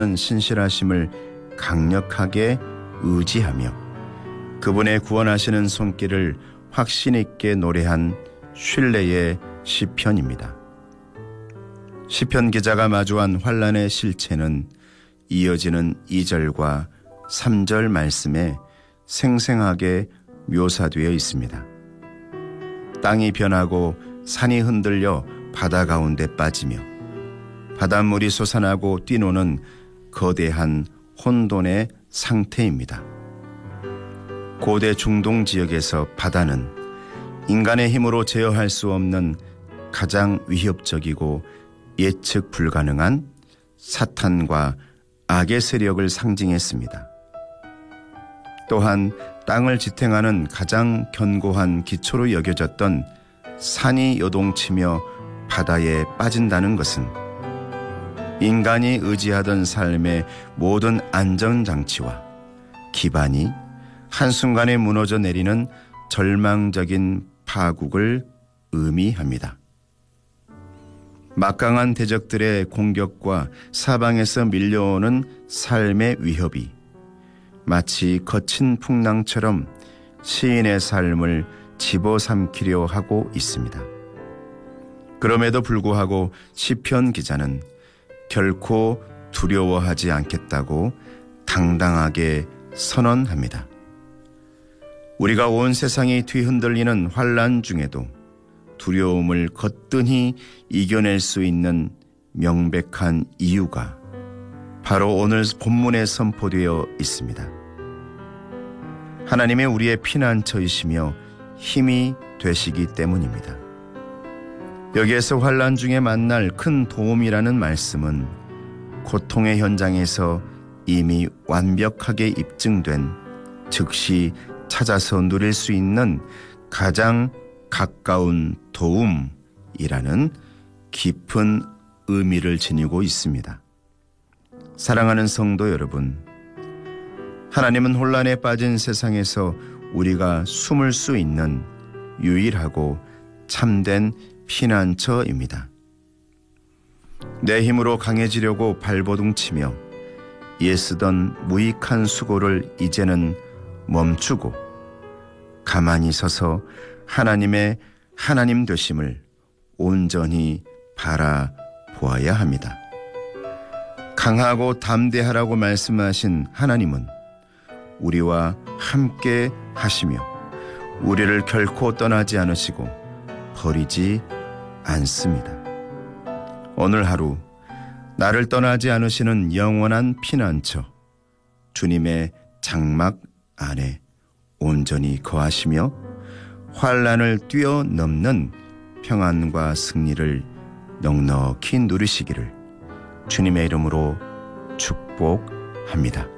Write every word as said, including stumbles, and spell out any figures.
신실하심을 강력하게 의지하며 그분의 구원하시는 손길을 확신 있게 노래한 신뢰의 시편입니다. 시편 기자가 마주한 환난의 실체는 이어지는 이 절과 삼 절 말씀에 생생하게 묘사되어 있습니다. 땅이 변하고 산이 흔들려 바다 가운데 빠지며 바닷물이 솟아나고 뛰노는 거대한 혼돈의 상태입니다. 고대 중동 지역에서 바다는 인간의 힘으로 제어할 수 없는 가장 위협적이고 예측 불가능한 사탄과 악의 세력을 상징했습니다. 또한 땅을 지탱하는 가장 견고한 기초로 여겨졌던 산이 요동치며 바다에 빠진다는 것은 인간이 의지하던 삶의 모든 안전장치와 기반이 한순간에 무너져 내리는 절망적인 파국을 의미합니다. 막강한 대적들의 공격과 사방에서 밀려오는 삶의 위협이 마치 거친 풍랑처럼 시인의 삶을 집어삼키려 하고 있습니다. 그럼에도 불구하고 시편 기자는 결코 두려워하지 않겠다고 당당하게 선언합니다. 우리가 온 세상이 뒤흔들리는 환난 중에도 두려움을 거뜬히 이겨낼 수 있는 명백한 이유가 바로 오늘 본문에 선포되어 있습니다. 하나님의 우리의 피난처이시며 힘이 되시기 때문입니다. 여기에서 환난 중에 만날 큰 도움이라는 말씀은 고통의 현장에서 이미 완벽하게 입증된 즉시 찾아서 누릴 수 있는 가장 가까운 도움이라는 깊은 의미를 지니고 있습니다. 사랑하는 성도 여러분, 하나님은 혼란에 빠진 세상에서 우리가 숨을 수 있는 유일하고 참된 피난처입니다. 내 힘으로 강해지려고 발버둥치며 애쓰던 무익한 수고를 이제는 멈추고 가만히 서서 하나님의 하나님 되심을 온전히 바라보아야 합니다. 강하고 담대하라고 말씀하신 하나님은 우리와 함께 하시며 우리를 결코 떠나지 않으시고 버리지 않습니다. 오늘 하루 나를 떠나지 않으시는 영원한 피난처 주님의 장막 안에 온전히 거하시며 환난을 뛰어넘는 평안과 승리를 넉넉히 누리시기를 주님의 이름으로 축복합니다.